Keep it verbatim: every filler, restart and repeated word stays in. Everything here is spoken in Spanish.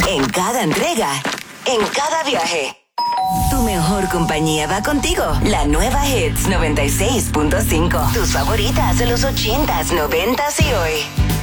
En cada entrega, en cada viaje. Tu mejor compañía va contigo. La nueva Hits noventa y seis punto cinco. Tus favoritas de los ochentas, noventas y hoy.